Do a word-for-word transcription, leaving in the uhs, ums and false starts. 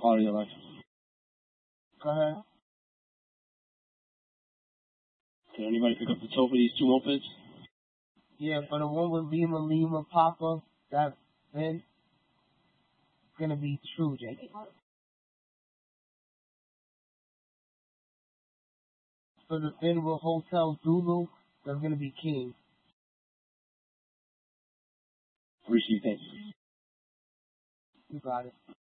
part of your life. Go ahead. Can anybody pick up the tow for these two mopeds? Yeah, for the one with Lima Lima Papa, that then it's gonna be True, Jake. For the then with Hotel Zulu, that's gonna be King. Rishi, thanks. You got it.